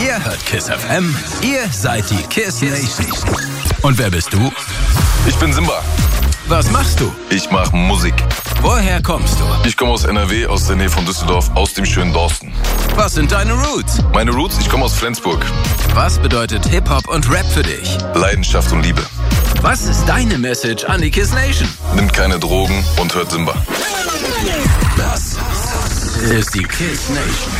Ihr hört KISS FM, ihr seid die KISS Nation. Und wer bist du? Ich bin Simba. Was machst du? Ich mache Musik. Woher kommst du? Ich komme aus NRW, aus der Nähe von Düsseldorf, aus dem schönen Dorsten. Was sind deine Roots? Meine Roots, ich komme aus Flensburg. Was bedeutet Hip-Hop und Rap für dich? Leidenschaft und Liebe. Was ist deine Message an die KISS Nation? Nimmt keine Drogen und hört Simba. Das ist die KISS Nation.